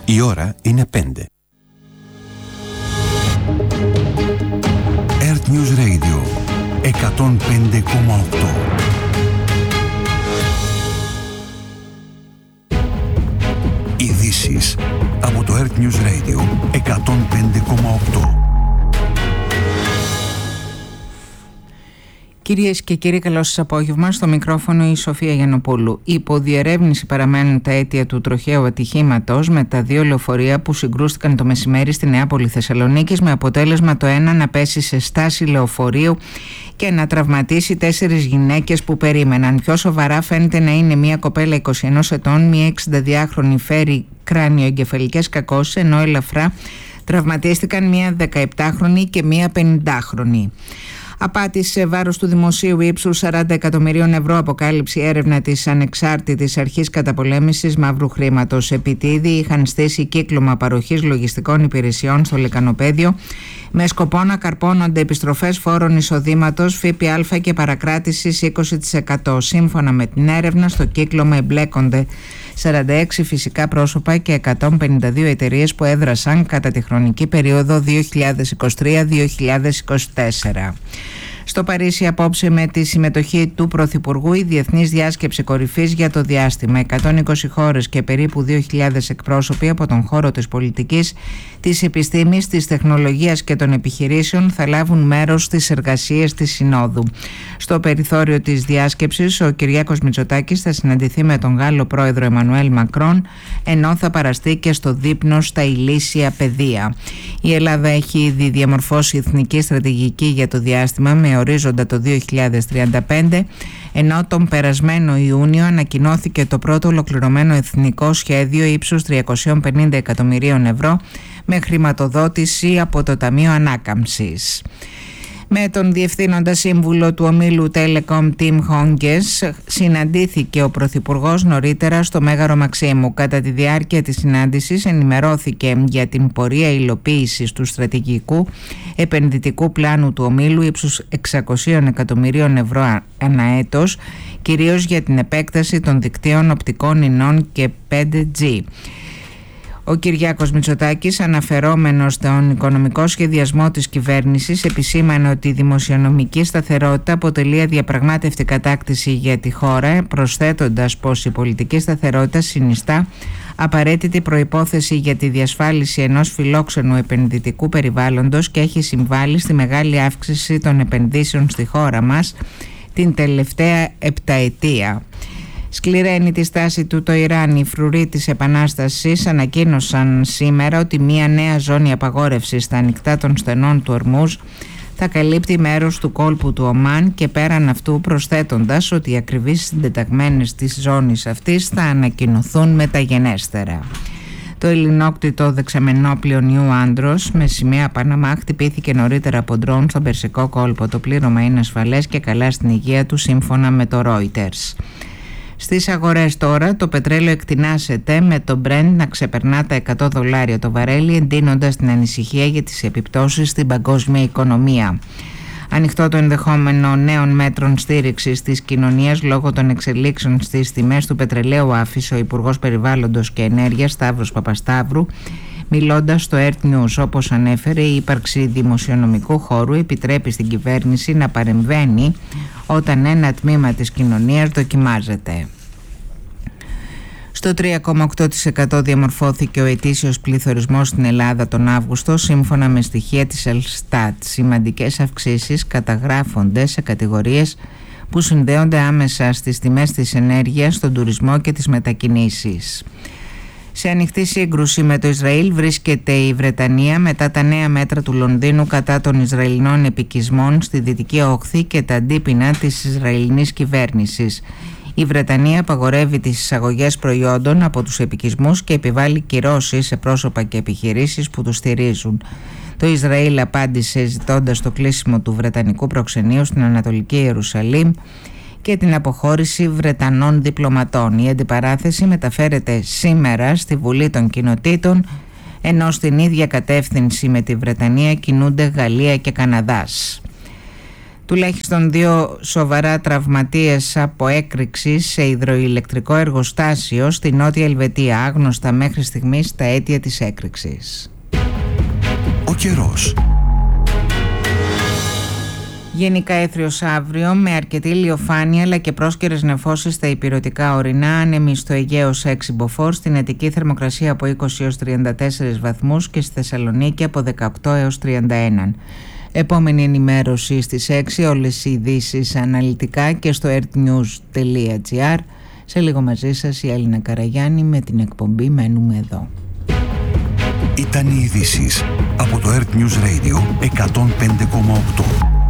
Η ώρα είναι 5. Earth News Radio 105,8. Ειδήσεις από το Earth News Radio 105,8. Κυρίες και κύριοι, καλό σας απόγευμα. Στο μικρόφωνο η Σοφία Γιαννοπούλου. Υπό διερεύνηση παραμένουν τα αίτια του τροχαίου ατυχήματος με τα δύο λεωφορεία που συγκρούστηκαν το μεσημέρι στη Νεάπολη Θεσσαλονίκης, με αποτέλεσμα το ένα να πέσει σε στάση λεωφορείου και να τραυματίσει 4 γυναίκες που περίμεναν. Πιο σοβαρά φαίνεται να είναι μία κοπέλα 21 ετών, μία 62χρονη φέρει κράνιο-εγκεφαλικές κακώσεις, ενώ ελαφρά τραυματίστηκαν μία 17χρονη και μία 50χρονη. Απάτη σε βάρος του δημοσίου ύψους 40 εκατομμυρίων ευρώ, αποκάλυψε η έρευνα της Ανεξάρτητης Αρχής Καταπολέμησης Μαύρου Χρήματος. Επιτίδη είχαν στήσει κύκλωμα παροχής λογιστικών υπηρεσιών στο λεκανοπέδιο με σκοπό να καρπώνονται επιστροφές φόρων εισοδήματος, ΦΠΑ και παρακράτησης 20%. Σύμφωνα με την έρευνα, στο κύκλωμα εμπλέκονται 46 φυσικά πρόσωπα και 152 εταιρείες που έδρασαν κατά τη χρονική περίοδο 2023-2024. Στο Παρίσι απόψε, με τη συμμετοχή του Πρωθυπουργού, η Διεθνής Διάσκεψη Κορυφής για το διάστημα. 120 χώρες και περίπου 2.000 εκπρόσωποι από τον χώρο της πολιτικής, της επιστήμης, της τεχνολογίας και των επιχειρήσεων θα λάβουν μέρος στις εργασίες της Συνόδου. Στο περιθώριο της διάσκεψης, ο Κυριάκος Μητσοτάκης θα συναντηθεί με τον Γάλλο πρόεδρο Εμμανουέλ Μακρόν, ενώ θα παραστεί και στο δείπνο στα ηλίσια πεδία. Η Ελλάδα έχει ήδη διαμορφώσει εθνική στρατηγική για το διάστημα με ορίζοντα το 2035, ενώ τον περασμένο Ιούνιο ανακοινώθηκε το πρώτο ολοκληρωμένο εθνικό σχέδιο ύψους 350 εκατομμυρίων ευρώ με χρηματοδότηση από το Ταμείο Ανάκαμψης. Με τον Διευθύνοντα Σύμβουλο του ομίλου Telecom Tim Honges συναντήθηκε ο Πρωθυπουργός νωρίτερα στο Μέγαρο Μαξίμου. Κατά τη διάρκεια της συνάντησης ενημερώθηκε για την πορεία υλοποίησης του στρατηγικού επενδυτικού πλάνου του ομίλου ύψους 600 εκατομμυρίων ευρώ ανά έτος, κυρίως για την επέκταση των δικτύων οπτικών ινών και 5G. Ο Κυριάκος Μητσοτάκης, αναφερόμενος στον οικονομικό σχεδιασμό της κυβέρνησης, επισήμανε ότι η δημοσιονομική σταθερότητα αποτελεί αδιαπραγμάτευτη κατάκτηση για τη χώρα, προσθέτοντας πως η πολιτική σταθερότητα συνιστά απαραίτητη προϋπόθεση για τη διασφάλιση ενός φιλόξενου επενδυτικού περιβάλλοντος και έχει συμβάλει στη μεγάλη αύξηση των επενδύσεων στη χώρα μας την τελευταία επταετία. Σκληραίνει τη στάση του το Ιράν. Οι φρουροί της Επανάστασης ανακοίνωσαν σήμερα ότι μια νέα ζώνη απαγόρευσης στα ανοιχτά των στενών του Ορμούζ θα καλύπτει μέρος του κόλπου του Ομάν, και πέραν αυτού προσθέτοντας ότι οι ακριβείς συντεταγμένες της ζώνης αυτής θα ανακοινωθούν μεταγενέστερα. Το ελληνόκτητο δεξαμενόπλιο Νιου Άντρος με σημαία Παναμά χτυπήθηκε νωρίτερα από ντρόουν στον Περσικό κόλπο. Το πλήρωμα είναι ασφαλές και καλά στην υγεία του, σύμφωνα με το Reuters. Στις αγορές τώρα, το πετρέλαιο εκτινάσεται με το Brent να ξεπερνά τα $100 το βαρέλι, εντείνοντας την ανησυχία για τις επιπτώσεις στην παγκόσμια οικονομία. Ανοιχτό το ενδεχόμενο νέων μέτρων στήριξης της κοινωνίας λόγω των εξελίξεων στις τιμές του πετρελαίου, άφησε ο Υπουργός Περιβάλλοντος και Ενέργειας Σταύρος Παπασταύρου, μιλώντας στο Earth News. Όπως ανέφερε, η ύπαρξη δημοσιονομικού χώρου επιτρέπει στην κυβέρνηση να παρεμβαίνει όταν ένα τμήμα της κοινωνίας δοκιμάζεται. Στο 3,8% διαμορφώθηκε ο ετήσιος πληθωρισμός στην Ελλάδα τον Αύγουστο, σύμφωνα με στοιχεία της Ελστάτ. Σημαντικές αυξήσεις καταγράφονται σε κατηγορίες που συνδέονται άμεσα στις τιμές της ενέργειας, στον τουρισμό και τις μετακινήσεις. Σε ανοιχτή σύγκρουση με το Ισραήλ βρίσκεται η Βρετανία μετά τα νέα μέτρα του Λονδίνου κατά των Ισραηλινών επικισμών στη Δυτική Όχθη και τα αντίπεινα της Ισραηλινής κυβέρνησης. Η Βρετανία απαγορεύει τις εισαγωγές προϊόντων από τους επικισμούς και επιβάλλει κυρώσεις σε πρόσωπα και επιχειρήσεις που τους στηρίζουν. Το Ισραήλ απάντησε ζητώντας το κλείσιμο του βρετανικού προξενείου στην Ανατολική Ιερουσαλήμ και την αποχώρηση Βρετανών διπλωματών. Η αντιπαράθεση μεταφέρεται σήμερα στη Βουλή των Κοινοτήτων, ενώ στην ίδια κατεύθυνση με τη Βρετανία κινούνται Γαλλία και Καναδάς. Τουλάχιστον 2 σοβαρά τραυματίες από έκρηξη σε υδροηλεκτρικό εργοστάσιο στη Νότια Ελβετία. Άγνωστα μέχρι στιγμής τα αίτια της έκρηξης. Ο καιρός. Γενικά έθριος αύριο με αρκετή ηλιοφάνεια αλλά και πρόσκαιρες νεφώσεις στα ηπειρωτικά ορεινά, άνεμοι στο Αιγαίο 6 μποφόρ, στην Αττική θερμοκρασία από 20 έως 34 βαθμούς και στη Θεσσαλονίκη από 18 έως 31. Επόμενη ενημέρωση στις 6, όλες οι ειδήσεις αναλυτικά και στο earthnews.gr. Σε λίγο μαζί σας η Έλληνα Καραγιάννη με την εκπομπή «Μένουμε εδώ». Ήταν οι ειδήσεις από το Earth News Radio 105,8.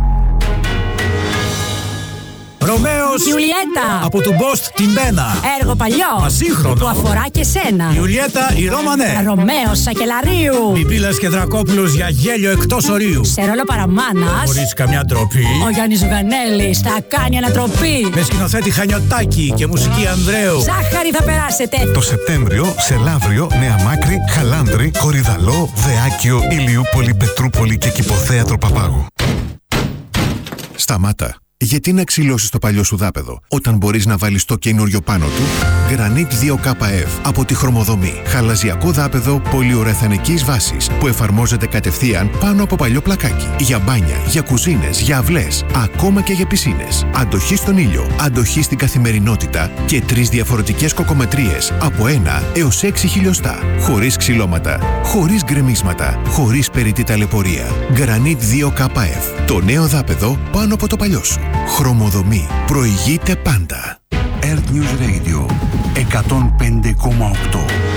Ρωμαίος Ιουλιέτα από του Μπόστ την Μπένα. Έργο παλιό Ασύγχρονο που αφορά και σένα. Ιουλιέτα η Ρώμανε. Ρωμαίος Σακελαρίου. Πιπίλας και Δρακόπουλος για γέλιο εκτός ορίου. Σε ρόλο παραμάνας Χωρίς καμιά ντροπή. ο Γιάννης Ζουγανέλης θα κάνει ανατροπή. Με σκηνοθέτη Χανιωτάκη και μουσική Ανδρέου. Ζάχαρη θα περάσετε. Το Σεπτέμβριο σε Λαύριο, Νέα Μάκρη, Χαλάνδρη, Κορυδαλό, Δεάκιο, Ηλιούπολη, Πετρούπολη και Κηποθέατρο Παπάγου. Σταμάτα. Γιατί να ξυλώσεις το παλιό σου δάπεδο όταν μπορείς να βάλεις το καινούριο πάνω του? Granit 2KF από τη Χρωμοδομή. Χαλαζιακό δάπεδο πολυουρεθανικής βάσης που εφαρμόζεται κατευθείαν πάνω από παλιό πλακάκι. Για μπάνια, για κουζίνες, για αυλές, ακόμα και για πισίνες. Αντοχή στον ήλιο, αντοχή στην καθημερινότητα και 3 διαφορετικές κοκομετρίες από 1 έως 6 χιλιοστά. Χωρίς ξυλώματα, χωρίς γκρεμίσματα, χωρίς περιττή ταλαιπωρία. Granit 2KF. Το νέο δάπεδο πάνω από το παλιό σου. Χρωμοδομή. Προηγείται πάντα. Earth News Radio 105,8.